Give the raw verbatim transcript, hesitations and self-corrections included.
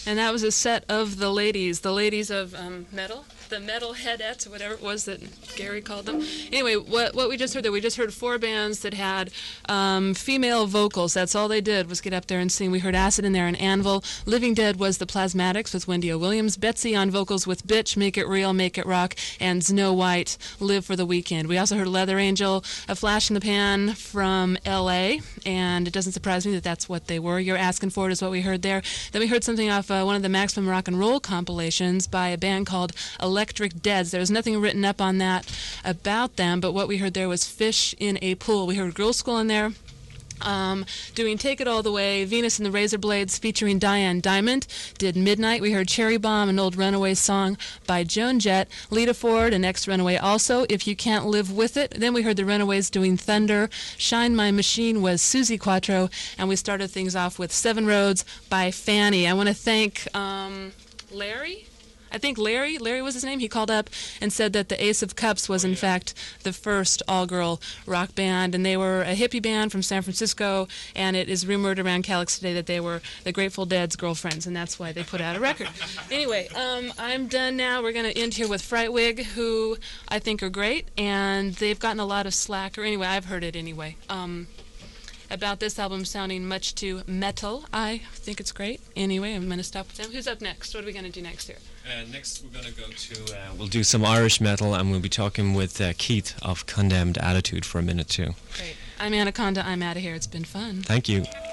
And that was a set of the ladies, the ladies of um, metal, the metal headettes, whatever it was that Gary called them. Anyway, what what we just heard there, we just heard four bands that had um, female vocals. That's all they did was get up there and sing. We heard Acid in there and Anvil. Living Dead was the Plasmatics with Wendy O. Williams. Betsy on vocals with Bitch, Make It Real, Make It Rock, and Snow White, Live for the Weekend. We also heard Leather Angel, A Flash in the Pan from L A, and it doesn't surprise me that that's what they were. You're Asking For It is what we heard there. Then we heard something off uh, one of the Maximum Rock and Roll compilations by a band called Electric Deads. There was nothing written up on that about them, but what we heard there was Fish in a Pool. We heard Girls School in there. Um, doing Take It All the Way, Venus and the Razor Blades featuring Diane Diamond did Midnight. We heard Cherry Bomb, an old Runaway song by Joan Jett, Lita Ford, an ex-Runaway also, If You Can't Live With It. Then we heard the Runaways doing Thunder. Shine My Machine was Susie Quattro, and we started things off with Seven Roads by Fanny. I want to thank um, Larry. I think Larry, Larry was his name, he called up and said that the Ace of Cups was, in fact, the first all-girl rock band, and they were a hippie band from San Francisco, and it is rumored around Calix today that they were the Grateful Dead's girlfriends, and that's why they put out a record. Anyway, um, I'm done now. We're going to end here with Frightwig, who I think are great, and they've gotten a lot of slack, or anyway, I've heard it anyway. Um, about this album sounding much too metal. I think it's great. Anyway, I'm going to stop with them. Who's up next? What are we going to do next here? Uh, next, we're going to go to, uh, we'll do some Irish metal, and we'll be talking with uh, Keith of Condemned Attitude for a minute, too. Great. I'm Anaconda. I'm out of here. It's been fun. Thank you.